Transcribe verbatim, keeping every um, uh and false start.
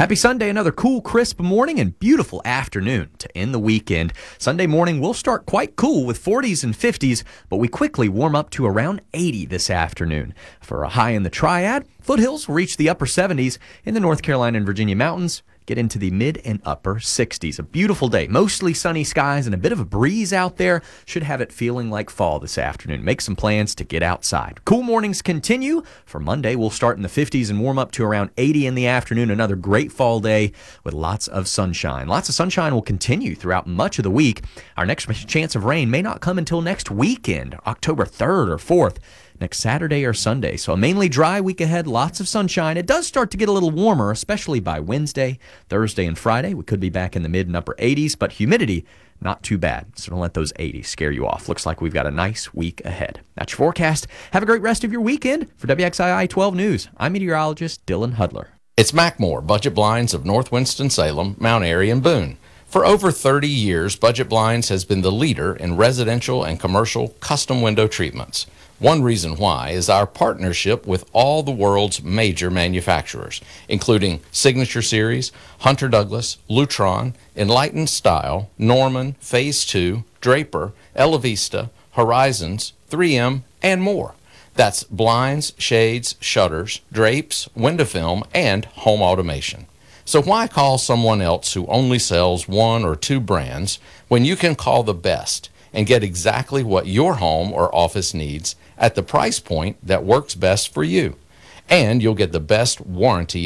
Happy Sunday, another cool, crisp morning and beautiful afternoon to end the weekend. Sunday morning will start quite cool with forties and fifties, but we quickly warm up to around eighty this afternoon. For a high in the Triad, foothills will reach the upper seventies. In the North Carolina and Virginia mountains, get into the mid and upper sixties. A beautiful day, mostly sunny skies and a bit of a breeze out there. Should have it feeling like fall this afternoon. Make some plans to get outside. Cool mornings continue. For Monday, we'll start in the fifties and warm up to around eighty in the afternoon. Another great fall day with lots of sunshine. Lots of sunshine will continue throughout much of the week. Our next chance of rain may not come until next weekend, October third or fourth. Next Saturday or Sunday. So a mainly dry week ahead, lots of sunshine. It does start to get a little warmer, especially by Wednesday, Thursday, and Friday. We could be back in the mid and upper eighties, but humidity, not too bad. So don't let those eighties scare you off. Looks like we've got a nice week ahead. That's your forecast. Have a great rest of your weekend. For W X I I twelve News, I'm meteorologist Dylan Hudler. It's Mackmore, Budget Blinds of North Winston-Salem, Mount Airy, and Boone. For over thirty years, Budget Blinds has been the leader in residential and commercial custom window treatments. One reason why is our partnership with all the world's major manufacturers, including Signature Series, Hunter Douglas, Lutron, Enlightened Style, Norman, Phase two, Draper, Elavista, Horizons, three M, and more. That's blinds, shades, shutters, drapes, window film, and home automation. So why call someone else who only sells one or two brands when you can call the best and get exactly what your home or office needs at the price point that works best for you? And you'll get the best warranty